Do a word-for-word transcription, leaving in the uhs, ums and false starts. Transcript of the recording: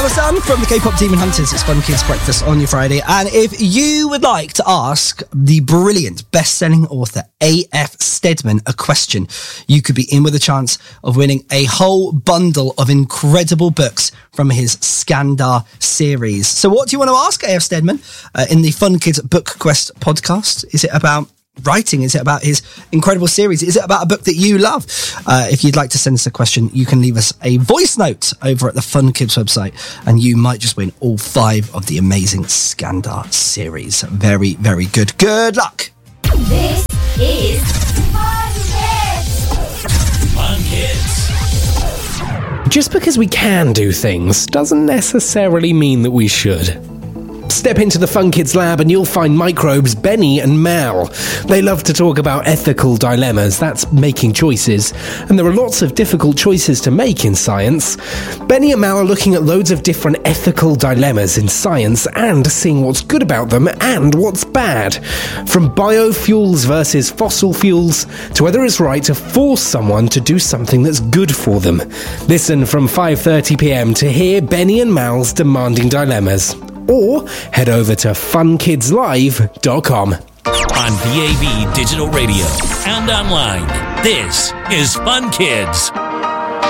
Well done from the K-pop Demon Hunters. It's Fun Kids Breakfast on your Friday. And if you would like to ask the brilliant best-selling author A F Stedman a question, you could be in with a chance of winning a whole bundle of incredible books from his Skandar series. So what do you want to ask A F Stedman uh, in the Fun Kids Book Quest podcast? Is it about writing? Is it about his incredible series? Is it about a book that you love? Uh, if you'd like to send us a question, you can leave us a voice note over at the Fun Kids website, and you might just win all five of the amazing Skandar series. Very, very good. Good luck. This is Fun Kids. Fun Kids. Just because we can do things doesn't necessarily mean that we should. Step into the Fun Kids lab and you'll find microbes Benny and Mal. They love to talk about ethical dilemmas, that's making choices, and there are lots of difficult choices to make in science. Benny and Mal are looking at loads of different ethical dilemmas in science and seeing what's good about them and what's bad. From biofuels versus fossil fuels to whether it's right to force someone to do something that's good for them. Listen from five thirty p.m. to hear Benny and Mal's demanding dilemmas. Or head over to fun kids live dot com. On D A B Digital Radio and online, this is Fun Kids.